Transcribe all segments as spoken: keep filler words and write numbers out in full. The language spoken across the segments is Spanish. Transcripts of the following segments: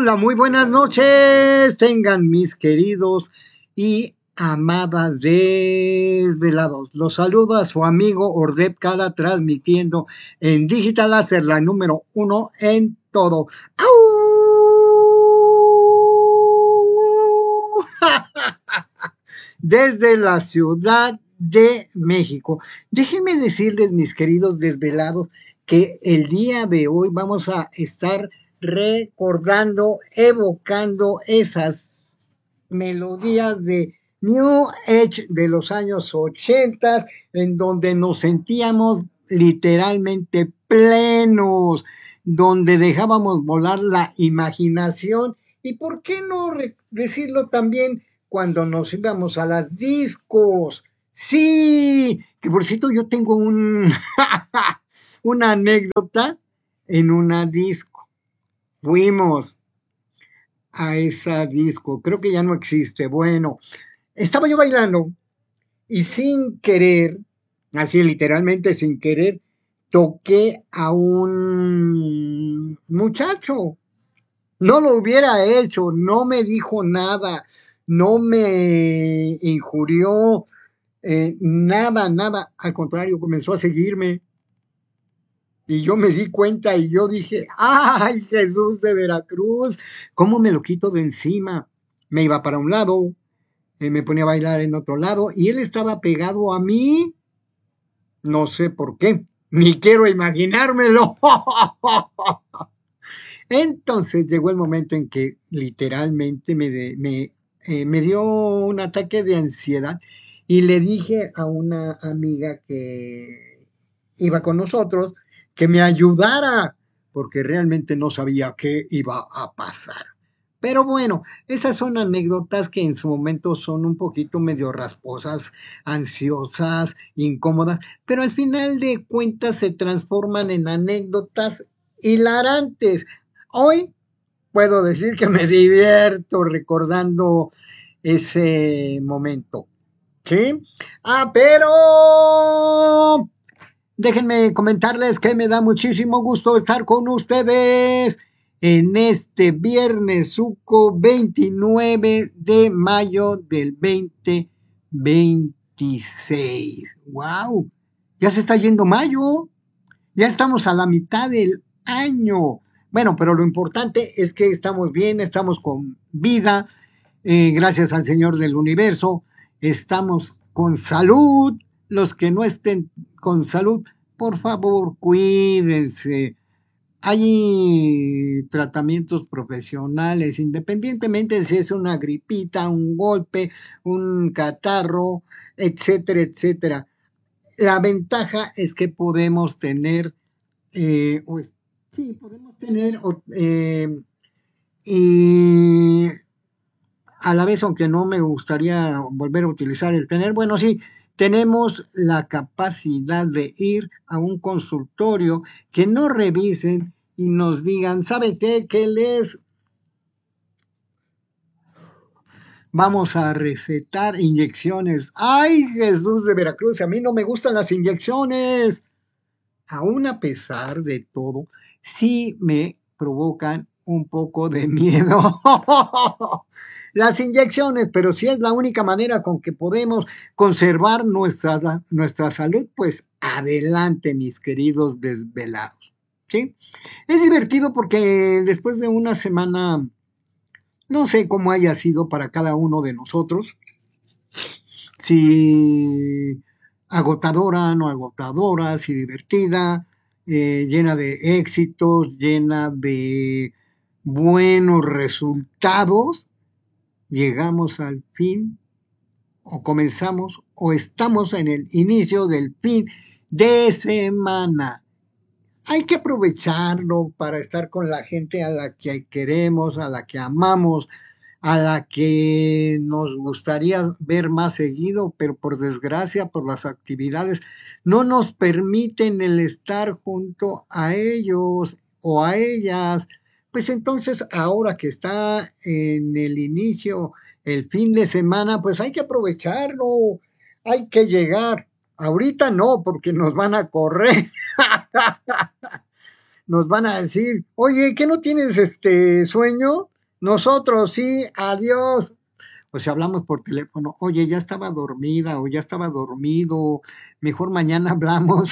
Hola, muy buenas noches. Tengan mis queridos y amadas desvelados. Los saluda su amigo Ordep Cara transmitiendo en Digital Láser, la número uno en todo. ¡Au! Desde la Ciudad de México. Déjenme decirles, mis queridos desvelados, que el día de hoy vamos a estar recordando, evocando esas melodías de New Age de los años ochenta, en donde nos sentíamos literalmente plenos, donde dejábamos volar la imaginación y, ¿por qué no decirlo también, cuando nos íbamos a las discos? Sí, que por cierto yo tengo un una anécdota en una disco. Fuimos a esa disco, creo que ya no existe. Bueno, estaba yo bailando y sin querer, así literalmente sin querer, toqué a un muchacho. No lo hubiera hecho, no me dijo nada, no me injurió, eh, nada, nada. Al contrario, comenzó a seguirme. Y yo me di cuenta y yo dije, ¡ay, Jesús de Veracruz! ¿Cómo me lo quito de encima? Me iba para un lado, eh, me ponía a bailar en otro lado y él estaba pegado a mí. No sé por qué, ni quiero imaginármelo. Entonces llegó el momento en que literalmente me, de, me, eh, me dio un ataque de ansiedad y le dije a una amiga que iba con nosotros que me ayudara, porque realmente no sabía qué iba a pasar. Pero bueno, esas son anécdotas que en su momento son un poquito medio rasposas, ansiosas, incómodas, pero al final de cuentas se transforman en anécdotas hilarantes. Hoy puedo decir que me divierto recordando ese momento. ¿Sí? Ah, pero déjenme comentarles que me da muchísimo gusto estar con ustedes en este viernes suco veintinueve de mayo del veinte veintiséis. ¡Wow! Ya se está yendo mayo. Ya estamos a la mitad del año. Bueno, pero lo importante es que estamos bien, estamos con vida, eh, gracias al Señor del Universo, estamos con salud. Los que no estén con salud, por favor, cuídense. Hay tratamientos profesionales, independientemente si es una gripita, un golpe, un catarro, etcétera, etcétera. La ventaja es que podemos tener, eh, sí, podemos tener, eh, y a la vez, aunque no me gustaría volver a utilizar el tener, bueno, sí, tenemos la capacidad de ir a un consultorio, que nos revisen y nos digan, ¿sabe qué? ¿Qué les vamos a recetar? Inyecciones. ¡Ay, Jesús de Veracruz! A mí no me gustan las inyecciones. Aún a pesar de todo, sí me provocan un poco de miedo las inyecciones, pero si es la única manera con que podemos conservar nuestra, nuestra salud, pues adelante, mis queridos desvelados. ¿Sí? Es divertido porque después de una semana, no sé cómo haya sido para cada uno de nosotros, si agotadora, no agotadora, si divertida, eh, llena de éxitos, llena de buenos resultados, llegamos al fin o comenzamos o estamos en el inicio del fin de semana. Hay que aprovecharlo para estar con la gente a la que queremos, a la que amamos, a la que nos gustaría ver más seguido, pero por desgracia, por las actividades, no nos permiten el estar junto a ellos o a ellas. Pues entonces, ahora que está en el inicio, el fin de semana, pues hay que aprovecharlo, hay que llegar. Ahorita no, porque nos van a correr. Nos van a decir, oye, ¿qué no tienes este sueño? Nosotros sí, adiós. O sea, hablamos por teléfono, oye, ya estaba dormida o ya estaba dormido, mejor mañana hablamos.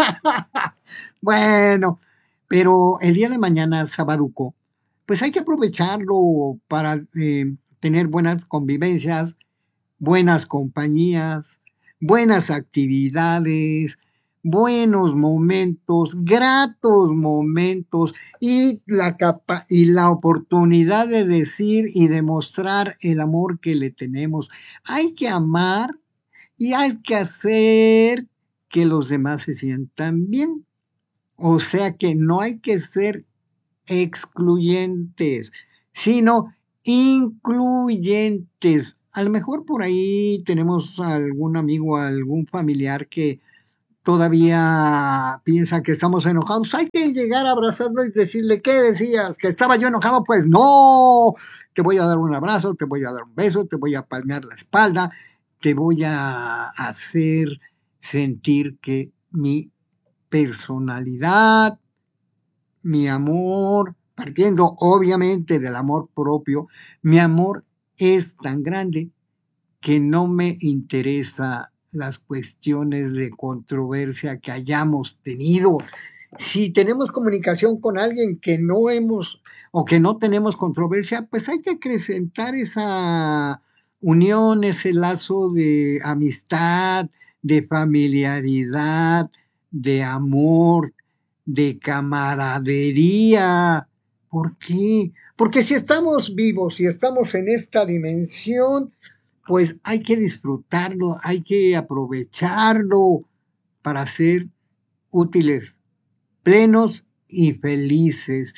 Bueno, pero el día de mañana, sabaduco, pues hay que aprovecharlo para eh, tener buenas convivencias, buenas compañías, buenas actividades, buenos momentos, gratos momentos y la capa y la oportunidad de decir y demostrar el amor que le tenemos. Hay que amar y hay que hacer que los demás se sientan bien. O sea que no hay que ser excluyentes, sino incluyentes. A lo mejor por ahí tenemos algún amigo, algún familiar que todavía piensa que estamos enojados. Hay que llegar a abrazarlo y decirle, ¿qué decías? ¿Que estaba yo enojado? Pues no, te voy a dar un abrazo, te voy a dar un beso, te voy a palmear la espalda, te voy a hacer sentir que mi personalidad, mi amor, partiendo obviamente del amor propio, mi amor es tan grande que no me interesa las cuestiones de controversia que hayamos tenido. Si tenemos comunicación con alguien que no hemos o que no tenemos controversia, pues hay que acrecentar esa unión, ese lazo de amistad, de familiaridad, de amor, de camaradería. ¿Por qué? Porque si estamos vivos, si estamos en esta dimensión, pues hay que disfrutarlo, hay que aprovecharlo para ser útiles, plenos y felices.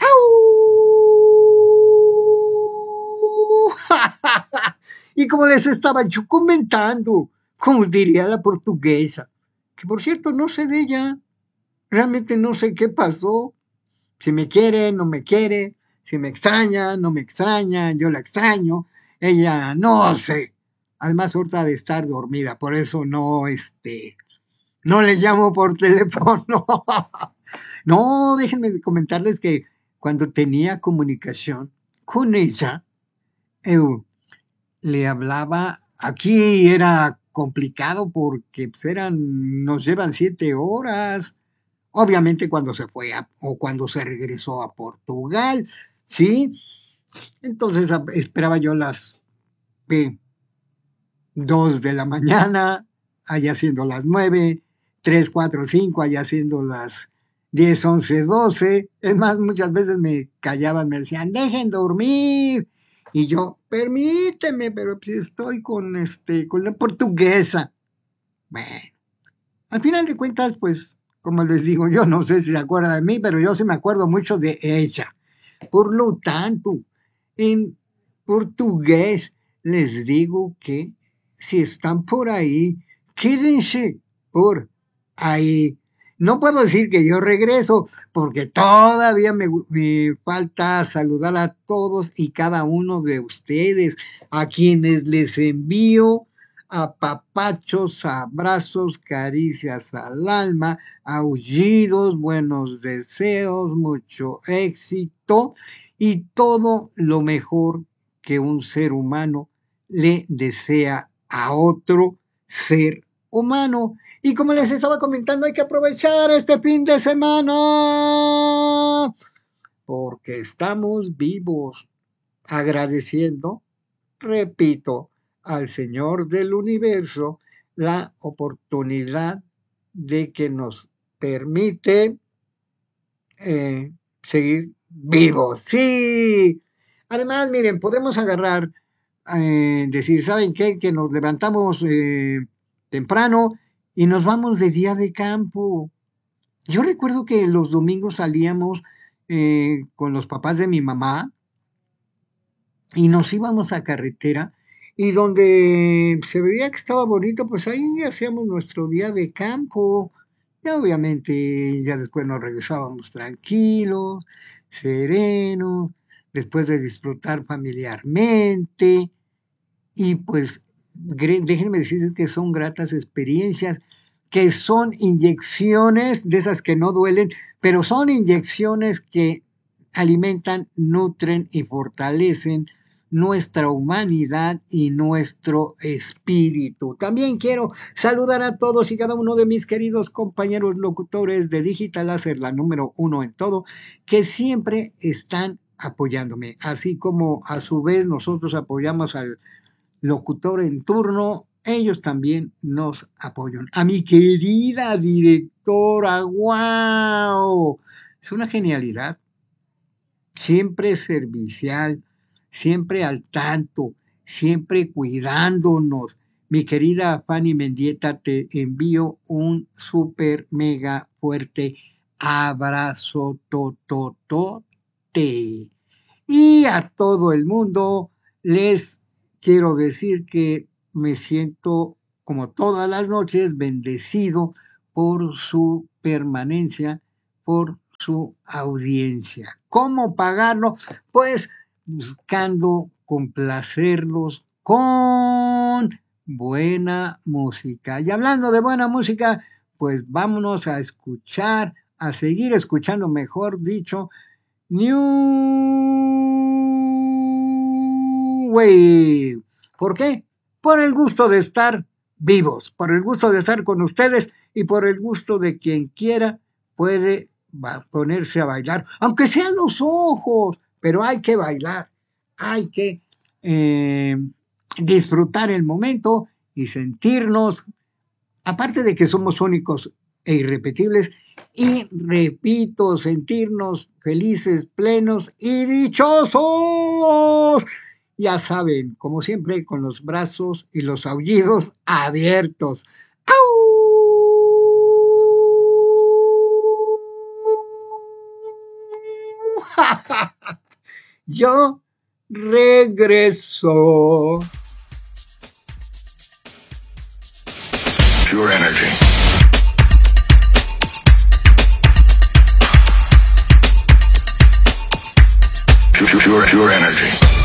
Y como les estaba yo comentando, como diría la portuguesa, que por cierto no sé de ella, realmente no sé qué pasó, si me quiere, no me quiere, si me extraña, no me extraña, yo la extraño, ella no sé. Además, otra de estar dormida, por eso no, este, no le llamo por teléfono. No, déjenme comentarles que cuando tenía comunicación con ella, eu, le hablaba, aquí era complicado porque pues, eran, nos llevan siete horas, obviamente cuando se fue a, o cuando se regresó a Portugal, ¿sí? Entonces a, esperaba yo las ¿qué? dos de la mañana, allá siendo las nueve, tres, cuatro, cinco, allá siendo las diez, once, doce. Es más, muchas veces me callaban, me decían, dejen dormir. Y yo, permíteme, pero si estoy con, este, con la portuguesa. Bueno, al final de cuentas, pues, como les digo, yo no sé si se acuerda de mí, pero yo sí me acuerdo mucho de ella. Por lo tanto, en portugués les digo que si están por ahí, quédense por ahí. No puedo decir que yo regreso porque todavía me, me falta saludar a todos y cada uno de ustedes, a quienes les envío apapachos, abrazos, caricias al alma, aullidos, buenos deseos, mucho éxito y todo lo mejor que un ser humano le desea a otro ser humano. Y como les estaba comentando, hay que aprovechar este fin de semana porque estamos vivos, agradeciendo, repito, al Señor del universo la oportunidad de que nos permite eh, seguir vivos. Sí. Además, miren, podemos agarrar, eh, decir, ¿saben qué? Que nos levantamos eh, temprano y nos vamos de día de campo. Yo recuerdo que los domingos salíamos eh, con los papás de mi mamá y nos íbamos a carretera y donde se veía que estaba bonito, pues ahí hacíamos nuestro día de campo. Y obviamente ya después nos regresábamos tranquilos, serenos, después de disfrutar familiarmente. Y pues déjenme decirles que son gratas experiencias, que son inyecciones de esas que no duelen, pero son inyecciones que alimentan, nutren y fortalecen nuestra humanidad y nuestro espíritu. También quiero saludar a todos y cada uno de mis queridos compañeros locutores de Digital Láser, la número uno en todo, que siempre están apoyándome, así como a su vez nosotros apoyamos al locutor en turno, ellos también nos apoyan. A mi querida directora, wow, es una genialidad, siempre servicial, siempre al tanto, siempre cuidándonos. Mi querida Fanny Mendieta, te envío un súper mega fuerte abrazo tototote. Y a todo el mundo les quiero decir que me siento, como todas las noches, bendecido por su permanencia, por su audiencia. ¿Cómo pagarlo? Pues buscando complacerlos con buena música. Y hablando de buena música, pues vámonos a escuchar, a seguir escuchando, mejor dicho, New Wave. ¿Por qué? Por el gusto de estar vivos, por el gusto de estar con ustedes y por el gusto de quien quiera puede ponerse a bailar, aunque sean los ojos, pero hay que bailar, hay que eh, disfrutar el momento y sentirnos, aparte de que somos únicos e irrepetibles, y repito, sentirnos felices, plenos y dichosos. Ya saben, como siempre, con los brazos y los aullidos abiertos. ¡Au! Yo regreso. Pure energy. Pure, pure, pure energy.